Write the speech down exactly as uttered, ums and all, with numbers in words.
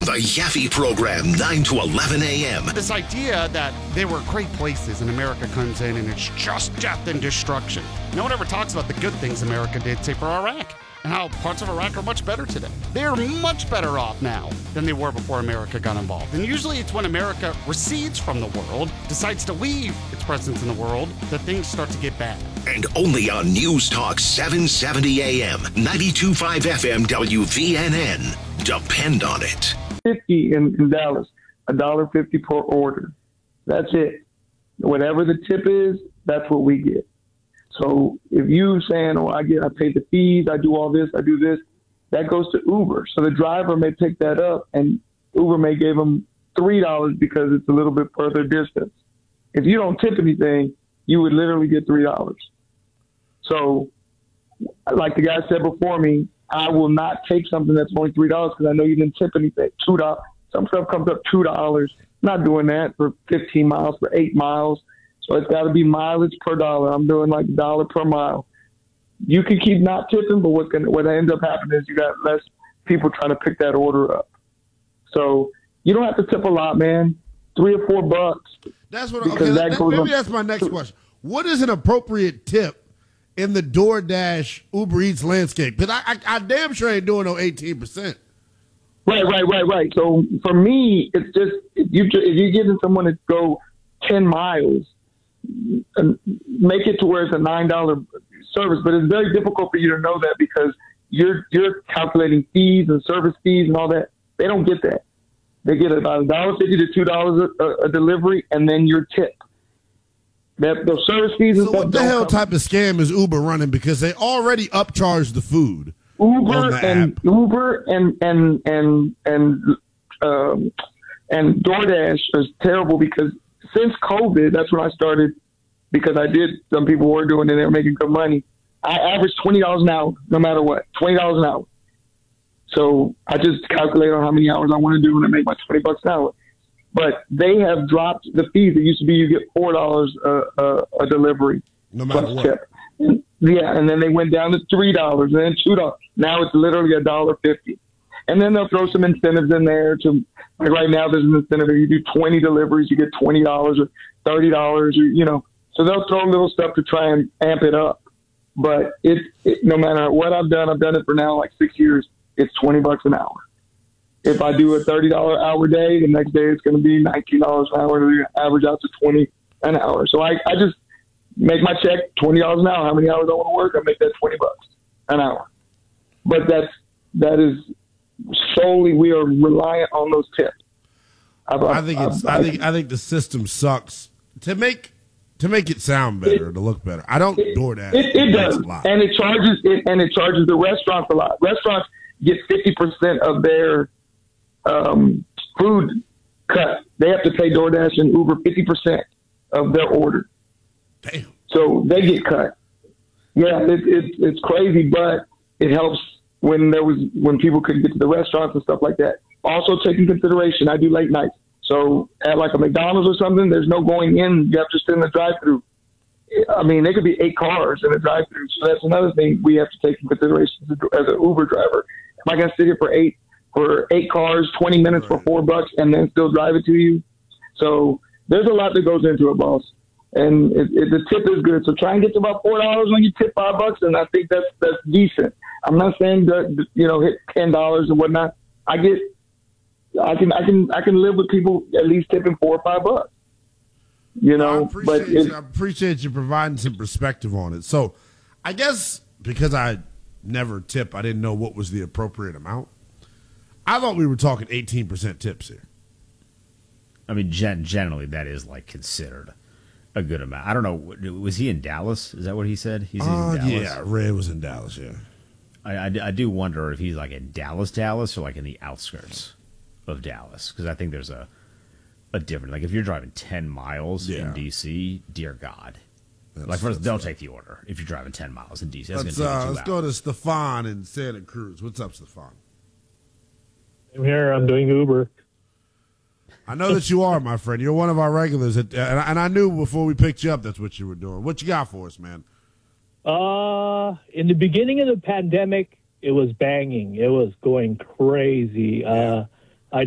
The Yaffe Program, nine to eleven a.m. This idea that they were great places and America comes in and it's just death and destruction. No one ever talks about the good things America did, say, for Iraq, and how parts of Iraq are much better today. They're much better off now than they were before America got involved. And usually it's when America recedes from the world, decides to leave its presence in the world, that things start to get bad. And only on News Talk seven seventy A M, ninety-two point five F M W V N N. Depend on it. fifty in, in Dallas, a dollar fifty per order. That's it. Whatever the tip is, that's what we get. So if you saying, "Oh, I get, I pay the fees, I do all this, I do this," that goes to Uber. So the driver may pick that up, and Uber may give them three dollars because it's a little bit further distance. If you don't tip anything, you would literally get three dollars. So, like the guy said before me, I will not take something that's only three dollars because I know you didn't tip anything. Two dollars. Some stuff comes up two dollars. Not doing that for fifteen miles, for eight miles. So it's got to be mileage per dollar. I'm doing like a dollar per mile. You can keep not tipping, but what can what ends up happening is you got less people trying to pick that order up. So you don't have to tip a lot, man. Three or four bucks. That's what. Okay, that, that, maybe that's my next question. What is an appropriate tip in the DoorDash Uber Eats landscape? Because I, I, I damn sure ain't doing no eighteen percent. Right, right, right, right. So for me, it's just if you if you're giving someone to go ten miles, make it to where it's a nine dollar service. But it's very difficult for you to know that because you're you're calculating fees and service fees and all that. They don't get that. They get about a dollar fifty to two dollars a, a delivery, and then your tip. That those service fees. And so stuff what the hell come. type of scam is Uber running? Because they already upcharge the food. Uber and app. Uber and and and and um, and DoorDash is terrible because since COVID, that's when I started. Because I did, some people were doing it, they were making good money. I averaged twenty dollars an hour, no matter what, twenty dollars an hour. So I just calculate on how many hours I want to do and I make my twenty bucks an hour. But they have dropped the fees. It used to be you get four dollars a, a, a delivery. No matter what. Tip. And, yeah, and then they went down to three dollars and then two dollars. Now it's literally a dollar fifty. And then they'll throw some incentives in there to, like right now there's an incentive. If you do twenty deliveries, you get twenty dollars or thirty dollars or, you know. So they'll throw little stuff to try and amp it up. But it, it no matter what I've done, I've done it for now like six years, it's twenty bucks an hour. If I do a thirty dollar hour day, the next day it's going to be nineteen dollars an hour, to average out to twenty an hour. So I, I just make my check twenty dollars an hour. How many hours I want to work, I make that twenty bucks an hour. But that's, that is solely, we are reliant on those tips. I've, I think I've, it's, I've, I think, I think the system sucks to make, to make it sound better, it, to look better. I don't DoorDash. It, it does, and it charges it, and it charges the restaurants a lot. Restaurants get fifty percent of their um, food cut. They have to pay DoorDash and Uber fifty percent of their order. Damn. So they get cut. Yeah, it, it, it's crazy, but it helps when there was when people couldn't get to the restaurants and stuff like that. Also, take in consideration, I do late nights. So at like a McDonald's or something, there's no going in. You have to sit in the drive-thru. I mean, there could be eight cars in a drive-thru. So that's another thing we have to take in consideration as an Uber driver. Am I going to sit here for eight for eight cars, twenty minutes for four bucks, and then still drive it to you? So there's a lot that goes into it, boss. And it, it, the tip is good. So try and get to about four dollars when you tip five bucks, and I think that's that's decent. I'm not saying that, you know, hit ten dollars and whatnot. I get. I can I can I can live with people at least tipping four or five bucks. You know, I appreciate, but you, I appreciate you providing some perspective on it. So, I guess because I never tip, I didn't know what was the appropriate amount. I thought we were talking eighteen percent tips here. I mean, gen- generally that is like considered a good amount. I don't know. Was he in Dallas? Is that what he said? He's uh, in Dallas. Yeah, Ray was in Dallas. Yeah, I, I, I do wonder if he's like in Dallas, Dallas, or like in the outskirts of Dallas, because I think there's a a different, like if you're driving ten miles yeah. in D C, dear God, that's, like first they'll uh, take the order if you're driving ten miles in D C. That's let's gonna take uh, you two let's hours. go to Stefan in Santa Cruz. What's up, Stefan? I'm here. I'm doing Uber. I know that you are, my friend. You're one of our regulars, at, and, I, and I knew before we picked you up that's what you were doing. What you got for us, man? Uh, in the beginning of the pandemic, it was banging. It was going crazy. Uh,